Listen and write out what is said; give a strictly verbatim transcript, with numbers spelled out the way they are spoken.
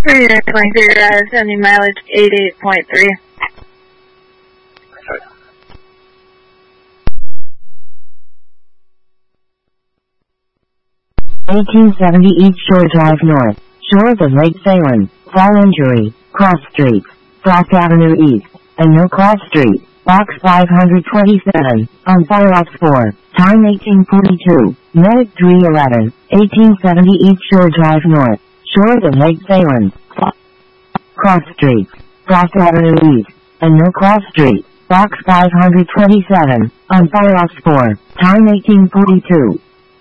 Reader twenty-three, uh, sending mileage eighty-eight point three. eighteen seventy East Shore Drive North, shores of Lake Salem, Fall Injury, Cross Street, Frost Avenue East, and No Cross Street, Box five hundred twenty-seven, on Firefox four, time eighteen forty-two, Medic three eleven, eighteen seventy East Shore Drive North, shores of Lake Salem, Cross Street, Frost Avenue East, and No Cross Street, Box five hundred twenty-seven, on Firefox four, time eighteen forty-two.